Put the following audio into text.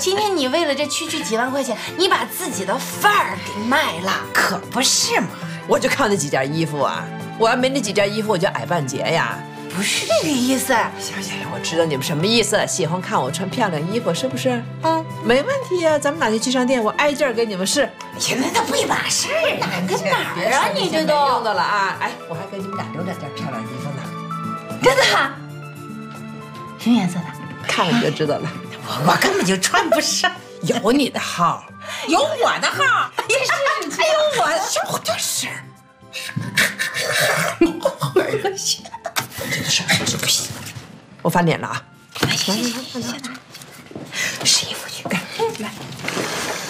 今天你为了这区几万块钱，你把自己的范儿给卖了，可不是嘛？ 我就靠那几件衣服啊，我要没那几件衣服，我就矮半截呀。 不是这个意思。 行，我知道你们什么意思，喜欢看我穿漂亮衣服是不是？啊，没问题呀，咱们哪天去商店，我挨件给你们试。 现在他不一码事儿，哪跟哪儿啊？你这都没用的了啊！哎，我还给你们俩留2件漂亮衣服呢。 真的？什么颜色的？ 看了你就知道了。 我根本就穿不上。 有你的号， 有我的号，也是。哎呦，我有的是。我翻脸了啊！ 行。